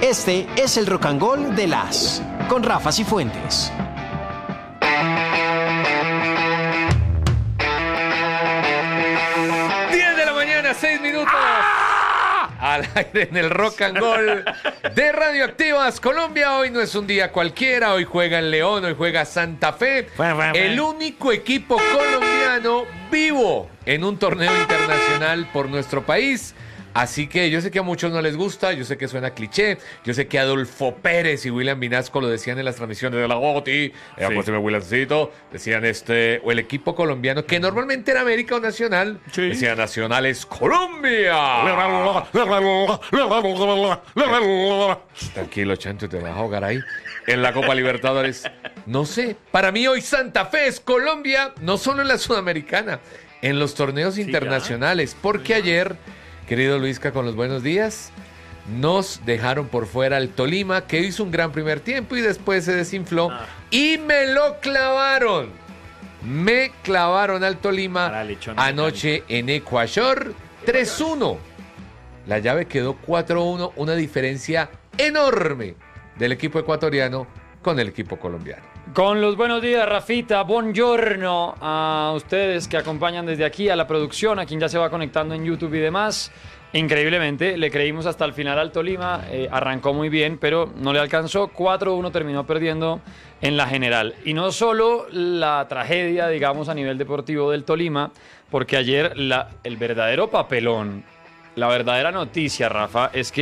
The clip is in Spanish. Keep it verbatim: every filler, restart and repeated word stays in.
Este es el Rock and Roll de las con Rafa Cifuentes. diez de la mañana, seis minutos. ¡Ah! Al aire en el Rock and Roll de Radioactivas Colombia. Hoy no es un día cualquiera. Hoy juega el León, hoy juega Santa Fe. El único equipo colombiano vivo en un torneo internacional por nuestro país. Así que yo sé que a muchos no les gusta, yo sé que suena cliché, yo sé que Adolfo Pérez y William Vinasco lo decían en las transmisiones de la GOTY, sí. Williamcito, decían este, o el equipo colombiano, que normalmente era América o Nacional, sí. Decían Nacionales Colombia. Tranquilo, Chancho, te vas a ahogar ahí. En la Copa Libertadores, no sé, para mí hoy Santa Fe es Colombia, no solo en la Sudamericana, en los torneos sí, internacionales, ya. Porque ya. ayer... Querido Luisca, con los buenos días, nos dejaron por fuera el Tolima, que hizo un gran primer tiempo y después se desinfló. Ah. Y me lo clavaron. Me clavaron al Tolima anoche en Ecuador tres uno. La llave quedó cuatro uno, una diferencia enorme del equipo ecuatoriano con el equipo colombiano. Con los buenos días, Rafita, buongiorno a ustedes que acompañan desde aquí, a la producción, a quien ya se va conectando en YouTube y demás. Increíblemente, le creímos hasta el final al Tolima, eh, arrancó muy bien, pero no le alcanzó, cuatro uno terminó perdiendo en la general. Y no solo la tragedia, digamos, a nivel deportivo del Tolima, porque ayer la, el verdadero papelón, la verdadera noticia, Rafa, es que